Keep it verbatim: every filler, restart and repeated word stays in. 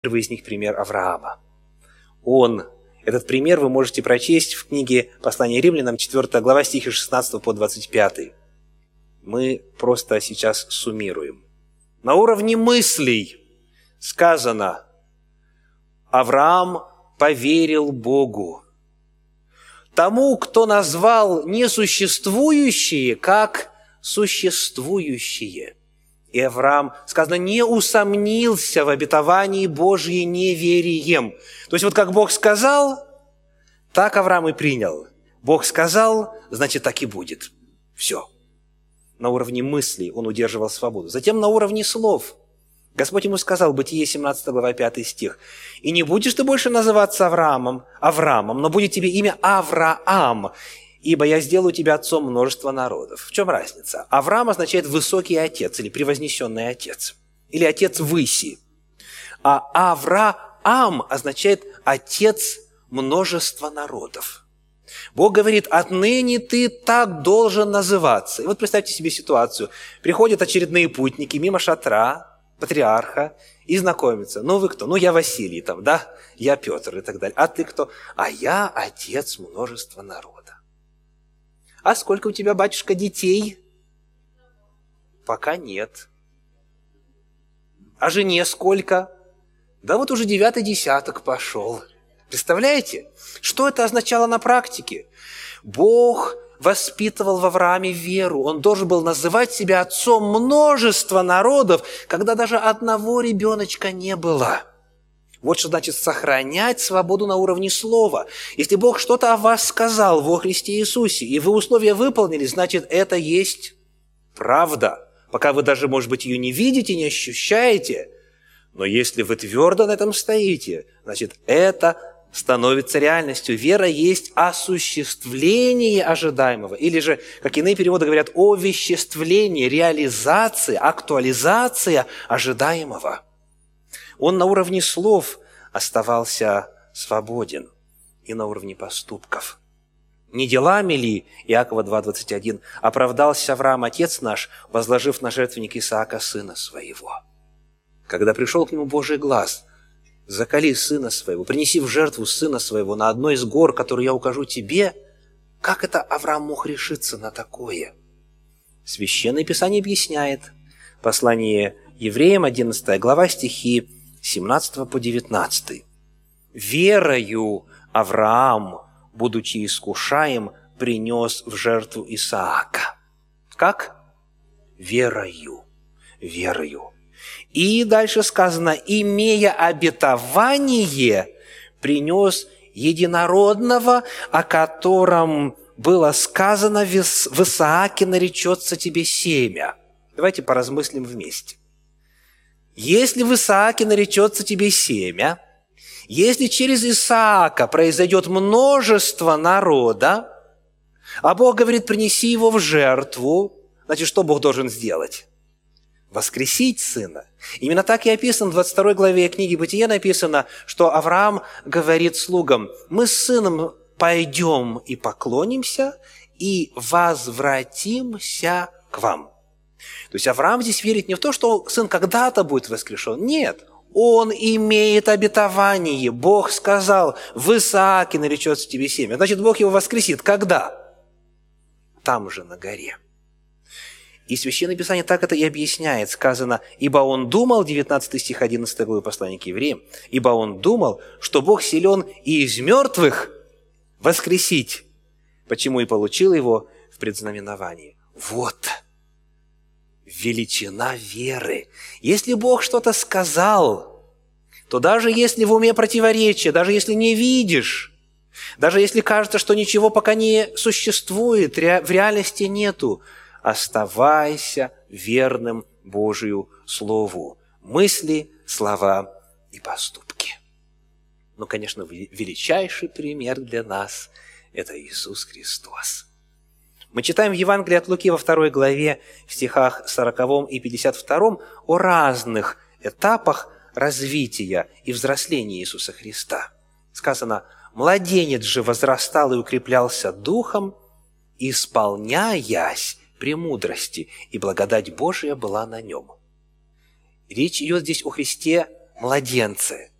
Первый из них пример Авраама. Он, этот пример вы можете прочесть в книге «Послание римлянам», четвёртая глава, стихи шестнадцатого по двадцать пятый. Мы просто сейчас суммируем. На уровне мыслей сказано: Авраам поверил Богу, тому, кто назвал несуществующие как существующие. И Авраам, сказано, не усомнился в обетовании Божьей неверием. То есть вот как Бог сказал, так Авраам и принял. Бог сказал, значит, так и будет. Все. На уровне мыслей он удерживал свободу. Затем на уровне слов. Господь ему сказал, Бытие семнадцатая глава, пятый стих: «И не будешь ты больше называться Авраамом, Авраамом, но будет тебе имя Авраам, ибо я сделаю тебя отцом множества народов». В чем разница? Авраам означает «высокий отец» или «превознесенный отец», или «отец выси». А Авраам означает «отец множества народов». Бог говорит: отныне ты так должен называться. И вот представьте себе ситуацию. Приходят очередные путники мимо шатра патриарха и знакомятся. Ну, вы кто? Ну, я Василий там, да? Я Петр и так далее. А ты кто? А я отец множества народа. А сколько у тебя, батюшка, детей? Пока нет. А жене сколько? Да вот уже девятый десяток пошел. Представляете? Что это означало на практике? Бог воспитывал в Аврааме веру. Он должен был называть себя отцом множества народов, когда даже одного ребеночка не было. Вот что значит сохранять свободу на уровне слова. Если Бог что-то о вас сказал во Христе Иисусе, и вы условия выполнили, значит, это есть правда. Пока вы даже, может быть, ее не видите, не ощущаете, но если вы твердо на этом стоите, значит, это становится реальностью. Вера есть осуществление ожидаемого. Или же, как иные переводы говорят, овеществление, реализация, актуализация ожидаемого. Он на уровне слов оставался свободен и на уровне поступков. «Не делами ли, Иакова два двадцать один, оправдался Авраам, отец наш, возложив на жертвенник Исаака, сына своего?» Когда пришел к нему Божий глас: «Закали сына своего, принеси в жертву сына своего на одной из гор, которую я укажу тебе», как это Авраам мог решиться на такое? Священное Писание объясняет. Послание Евреям, одиннадцатая глава, стихи семнадцатого по девятнадцатый. «Верою Авраам, будучи искушаем, принес в жертву Исаака». Как? Верою. Верою. И дальше сказано: «Имея обетование, принес единородного, о котором было сказано: в Исааке наречется тебе семя». Давайте поразмыслим вместе. Если в Исааке наречется тебе семя, если через Исаака произойдет множество народа, а Бог говорит: принеси его в жертву, значит, что Бог должен сделать? Воскресить сына. Именно так и описано в двадцать второй главе книги Бытия, написано, что Авраам говорит слугам: мы с сыном пойдем и поклонимся, и возвратимся к вам. То есть Авраам здесь верит не в то, что сын когда-то будет воскрешен. Нет, он имеет обетование. Бог сказал: в Исааке наречется тебе семя. Значит, Бог его воскресит. Когда? Там же, на горе. И Священное Писание так это и объясняет. Сказано: «Ибо он думал», девятнадцатый стих одиннадцатой главы послания к Евреям, «ибо он думал, что Бог силен и из мертвых воскресить, почему и получил его в предзнаменовании». Вот величина веры. Если Бог что-то сказал, то даже если в уме противоречие, даже если не видишь, даже если кажется, что ничего пока не существует, в реальности нету, оставайся верным Божию Слову. Мысли, слова и поступки. Ну, конечно, величайший пример для нас – это Иисус Христос. Мы читаем в Евангелии от Луки во второй главе, в стихах сороковом и пятьдесят втором о разных этапах развития и взросления Иисуса Христа. Сказано: «Младенец же возрастал и укреплялся духом, исполняясь премудрости, и благодать Божия была на нем». Речь идет здесь о Христе младенцы.